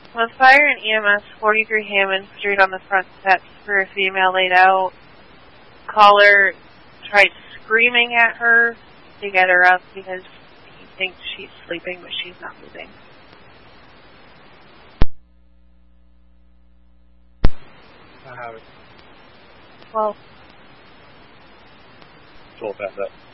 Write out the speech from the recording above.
When fire and EMS 43 Hammond Street on the front steps for a female laid out. Caller tried screaming at her to get her up because he thinks she's sleeping, but she's not moving. I have it. 12. 12 has that.